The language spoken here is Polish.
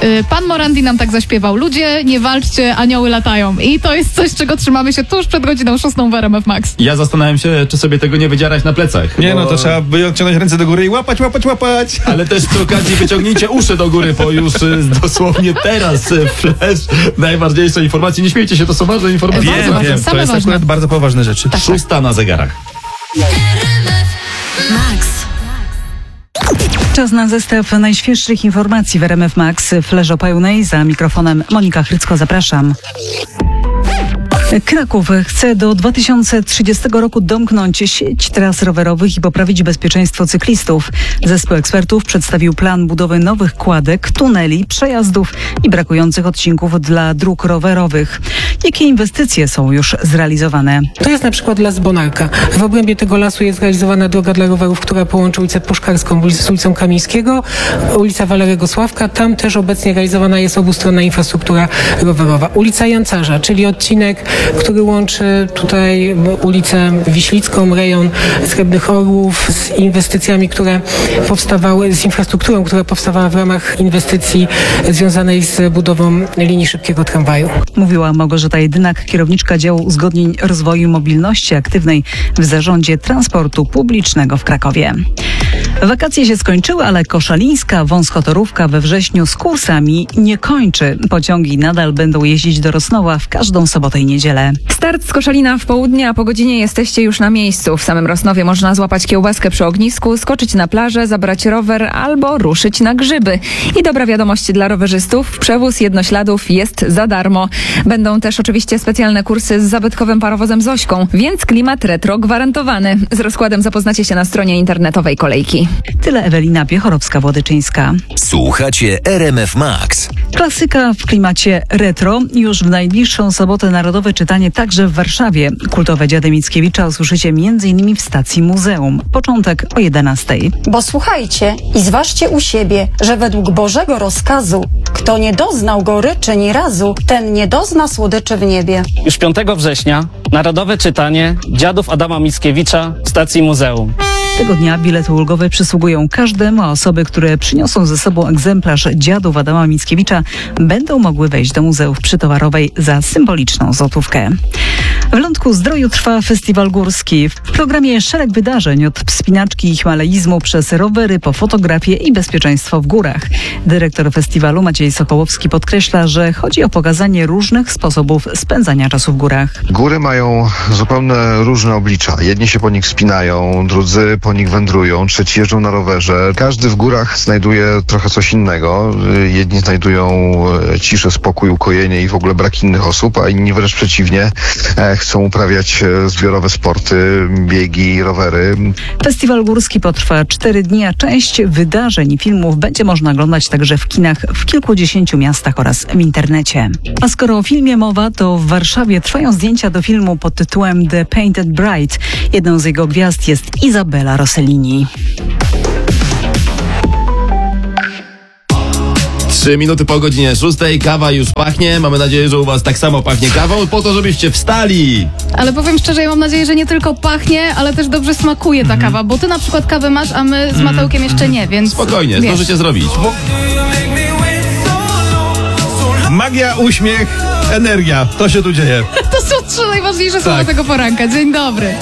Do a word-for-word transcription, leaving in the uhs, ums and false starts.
Yy, pan Morandi nam tak zaśpiewał. Ludzie, nie walczcie, anioły latają. I to jest coś, czego trzymamy się tuż przed godziną szóstą w R M F Max. Ja zastanawiam się, czy sobie tego nie wydzierać na plecach. Nie bo... no, to trzeba wyciągnąć ręce do góry i łapać, łapać, łapać. Ale też przy okazji wyciągnijcie uszy do góry, bo już y, dosłownie teraz y, flash najważniejsze informacje. Nie śmiejcie się, to są ważne informacje. Bardzo Wiem, ważne, wiem, same to jest ważne. akurat bardzo poważne rzeczy. Tak, Szósta na zegarach. Max. Czas na zestaw najświeższych informacji w R M F Max. Flash o pełnej. Za mikrofonem Monika Chrycko, zapraszam. Kraków chce do dwa tysiące trzydziestego roku domknąć sieć tras rowerowych i poprawić bezpieczeństwo cyklistów. Zespół ekspertów przedstawił plan budowy nowych kładek, tuneli, przejazdów i brakujących odcinków dla dróg rowerowych. Jakie inwestycje są już zrealizowane? To jest na przykład Las Bonarka. W obrębie tego lasu jest realizowana droga dla rowerów, która połączy ulicę Puszkarską z ulicą Kamińskiego, ulica Walerego Sławka. Tam też obecnie realizowana jest obustronna infrastruktura rowerowa. Ulica Jancarza, czyli odcinek, który łączy tutaj ulicę Wiślicką, rejon Srebrnych Orłów z inwestycjami, które powstawały, z infrastrukturą, która powstawała w ramach inwestycji związanej z budową linii szybkiego tramwaju. Mówiła Małgorzata Jedynak, kierowniczka działu uzgodnień rozwoju mobilności aktywnej w Zarządzie Transportu Publicznego w Krakowie. Wakacje się skończyły, ale koszalińska wąskotorówka we wrześniu z kursami nie kończy. Pociągi nadal będą jeździć do Rosnowa w każdą sobotę i niedzielę. Start z Koszalina w południe, a po godzinie jesteście już na miejscu. W samym Rosnowie można złapać kiełbaskę przy ognisku, skoczyć na plażę, zabrać rower albo ruszyć na grzyby. I dobra wiadomość dla rowerzystów, przewóz jednośladów jest za darmo. Będą też oczywiście specjalne kursy z zabytkowym parowozem Zośką, więc klimat retro gwarantowany. Z rozkładem zapoznacie się na stronie internetowej kolejki. Tyle Ewelina Piechorowska-Władyszyńska. Słuchacie R M F Max. Klasyka w klimacie retro. Już w najbliższą sobotę narodowe czytanie także w Warszawie. Kultowe Dziady Mickiewicza usłyszycie między innymi w stacji muzeum. Początek o jedenastej. Bo słuchajcie i zważcie u siebie, że według Bożego rozkazu, kto nie doznał goryczy ni razu, ten nie dozna słodyczy w niebie. Już piątego września narodowe czytanie Dziadów Adama Mickiewicza w stacji muzeum. Tego dnia bilety ulgowe przysługują każdemu, a osoby, które przyniosą ze sobą egzemplarz Dziadów Adama Mickiewicza, będą mogły wejść do Muzeów Przytowarowej za symboliczną złotówkę. W Lądku Zdroju trwa festiwal górski. W programie szereg wydarzeń od wspinaczki i himalaizmu przez rowery po fotografię i bezpieczeństwo w górach. Dyrektor festiwalu Maciej Sokołowski podkreśla, że chodzi o pokazanie różnych sposobów spędzania czasu w górach. Góry mają zupełnie różne oblicza. Jedni się po nich wspinają, drudzy po nich wędrują, trzeci jeżdżą na rowerze. Każdy w górach znajduje trochę coś innego. Jedni znajdują ciszę, spokój, ukojenie i w ogóle brak innych osób, a inni wręcz przeciwnie, chcą uprawiać zbiorowe sporty, biegi, rowery. Festiwal górski potrwa cztery dni, a część wydarzeń i filmów będzie można oglądać także w kinach w kilkudziesięciu miastach oraz w internecie. A skoro o filmie mowa, to w Warszawie trwają zdjęcia do filmu pod tytułem The Painted Bride. Jedną z jego gwiazd jest Izabela Rossellini. Trzy minuty po godzinie szóstej, kawa już pachnie. Mamy nadzieję, że u was tak samo pachnie kawą, po to, żebyście wstali. Ale powiem szczerze, ja mam nadzieję, że nie tylko pachnie, ale też dobrze smakuje ta kawa, bo ty na przykład kawę masz, a my z Matełkiem jeszcze nie, więc... Spokojnie, wiesz. zdążycie zrobić. Magia, uśmiech, energia. To się tu dzieje. To są trzy najważniejsze słowa Tak. tego poranka. Dzień dobry.